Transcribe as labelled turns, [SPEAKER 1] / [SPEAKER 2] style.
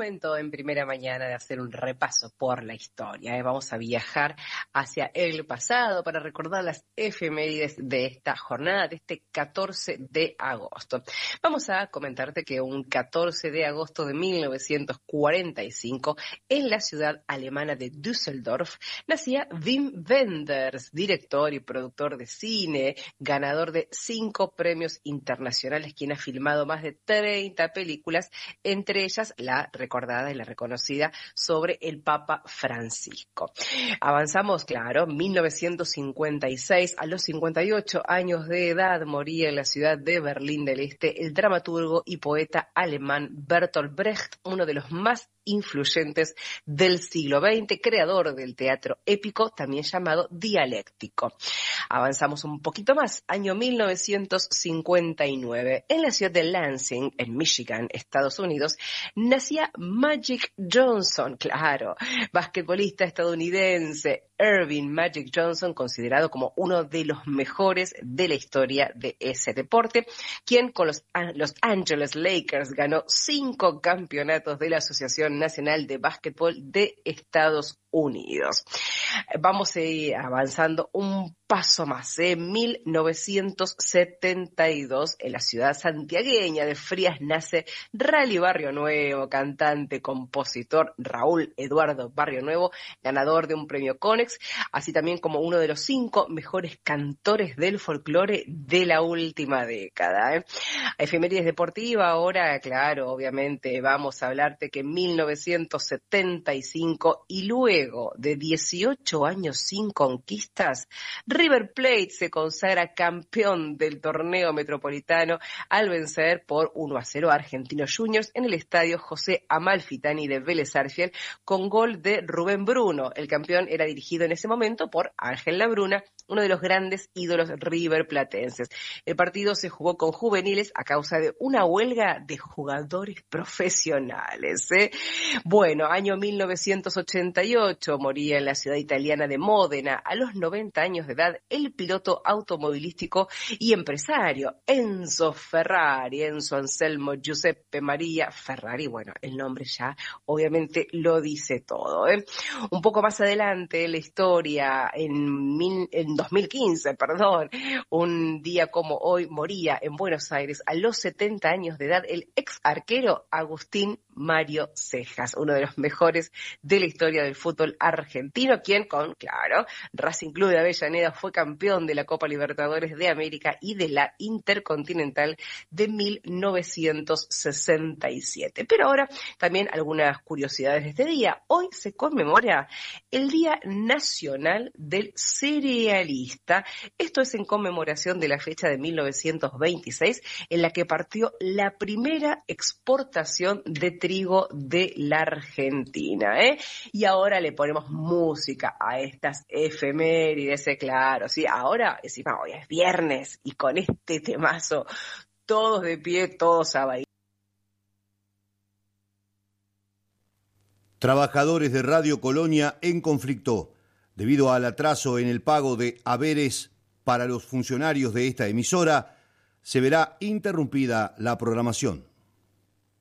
[SPEAKER 1] Momento en Primera Mañana de hacer un repaso por la historia. Vamos a viajar hacia el pasado para recordar las efemérides de esta jornada, de este 14 de agosto. Vamos a comentarte que un 14 de agosto de 1945, en la ciudad alemana de Düsseldorf, nacía Wim Wenders, director y productor de cine, ganador de 5 premios internacionales, quien ha filmado más de 30 películas, entre ellas la recordada y la reconocida sobre el Papa Francisco. Avanzamos, claro, 1956, a los 58 años de edad, moría en la ciudad de Berlín del Este el dramaturgo y poeta alemán Bertolt Brecht, uno de los más influyentes del siglo XX, creador del teatro épico, también llamado dialéctico. Avanzamos un poquito más, año 1959. En la ciudad de Lansing, en Michigan, Estados Unidos, nacía Magic Johnson, claro, basquetbolista estadounidense. Earvin Magic Johnson, considerado como uno de los mejores de la historia de ese deporte, quien con los Angeles Lakers ganó 5 campeonatos de la Asociación Nacional de Básquetbol de Estados Unidos. Vamos a ir avanzando un paso más. En 1972, en la ciudad santiagueña de Frías, nace Rally Barrio Nuevo, cantante, compositor Raúl Eduardo Barrio Nuevo, ganador de un premio Conex, así también como uno de los 5 mejores cantores del folclore de la última década. Efemérides deportiva, ahora, claro, obviamente, vamos a hablarte que en 1975 y luego de 18 años sin conquistas, River Plate se consagra campeón del torneo metropolitano al vencer por 1-0 a Argentinos Juniors en el estadio José Amalfitani de Vélez Sarsfield con gol de Rubén Bruno. El campeón era dirigido en ese momento por Ángel Labruna, uno de los grandes ídolos riverplatenses. El partido se jugó con juveniles a causa de una huelga de jugadores profesionales. Bueno, año 1988, moría en la ciudad italiana de Módena, a los 90 años de edad, el piloto automovilístico y empresario Enzo Ferrari, Enzo Anselmo Giuseppe Maria Ferrari. Bueno, el nombre ya obviamente lo dice todo. Un poco más adelante en la historia, en 2015, un día como hoy, moría en Buenos Aires a los 70 años de edad el ex arquero Agustín Mario Cejas, uno de los mejores de la historia del fútbol argentino, quien con, claro, Racing Club de Avellaneda fue campeón de la Copa Libertadores de América y de la Intercontinental de 1967. Pero ahora también algunas curiosidades de este día. Hoy se conmemora el Día Nacional del Cerealista. Esto es en conmemoración de la fecha de 1926 en la que partió la primera exportación de trigo de la Argentina, Y ahora le ponemos música a estas efemérides, claro, sí, ahora encima hoy es viernes y con este temazo, todos de pie, todos a bailar.
[SPEAKER 2] Trabajadores de Radio Colonia en conflicto debido al atraso en el pago de haberes para los funcionarios de esta emisora, se verá interrumpida la programación.